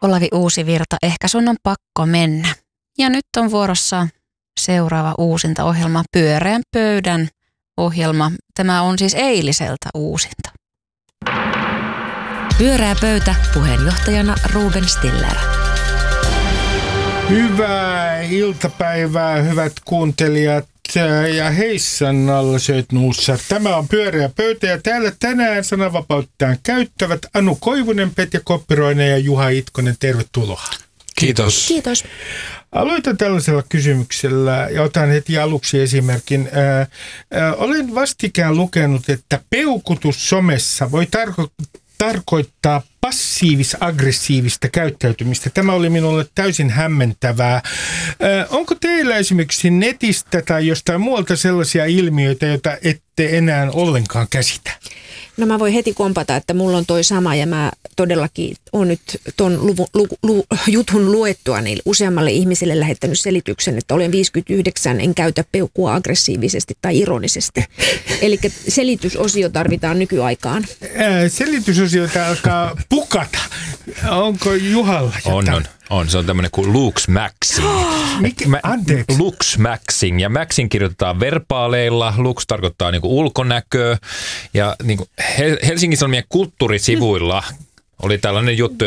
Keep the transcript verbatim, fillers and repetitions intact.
Olavi Uusivirta, ehkä sun on pakko mennä. Ja nyt on vuorossa seuraava uusinta ohjelma, Pyöreän pöydän ohjelma. Tämä on siis eiliseltä uusinta. Pyöreä pöytä, puheenjohtajana Ruben Stiller. Hyvää iltapäivää, hyvät kuuntelijat ja heissan alla söit nuussa. Tämä on Pyöreä pöytä ja täällä tänään sananvapauttaan käyttävät Anu Koivunen, Petja Koppiroinen ja Juha Itkonen. Tervetuloa. Kiitos. Kiitos. Aloitan tällaisella kysymyksellä ja otan heti aluksi esimerkin. Ää, ää, olen vastikään lukenut, että peukutus somessa voi tarkoittaa tarkoittaa passiivis-aggressiivista käyttäytymistä. Tämä oli minulle täysin hämmentävää. Ö, onko teillä esimerkiksi netistä tai jostain muualta sellaisia ilmiöitä, joita ette enää ollenkaan käsitä? No mä voin heti kompata, että mulla on toi sama ja mä todellakin olen nyt ton luvu, lu, lu, jutun luettua niin useammalle ihmiselle lähettänyt selityksen, että olen viisikymmentäyhdeksän, en käytä peukkua aggressiivisesti tai ironisesti. Eli selitysosio tarvitaan nykyaikaan. Ää, selitysosioita alkaa pukata. Onko Juhalla jotain? On, on. On, se on tämmöinen kuin Lux Maxing. Mikä? Anteeksi. Lux Maxing. Ja Maxing kirjoitetaan verbaaleilla. Lux tarkoittaa niinku ulkonäköä. Ja niinku Helsingin Sanomien kulttuurisivuilla oli tällainen juttu,